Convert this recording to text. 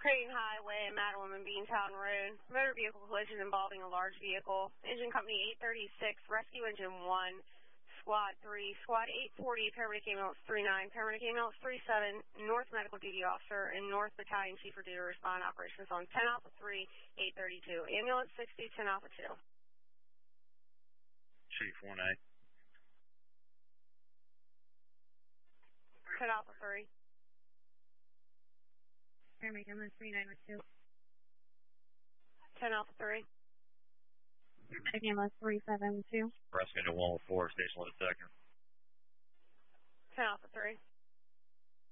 Crane Highway, Madeline and Beantown Road. Motor vehicle collision involving a large vehicle. Engine Company 836, Rescue Engine 1, Squad 3, Squad 840, Paramedic Ambulance 39, Paramedic Ambulance 37, North Medical Duty Officer, and North Battalion Chief for duty to respond operations on 10 Alpha 3, 832. Ambulance 60, 10 Alpha 2. Chief 1A. 10 Alpha 3. Paramedic Ambulance 3902. 10 Alpha 3. Paramedic Ambulance 3702. Rescue Engine 104, Station Lit Sector. 10 Alpha 3.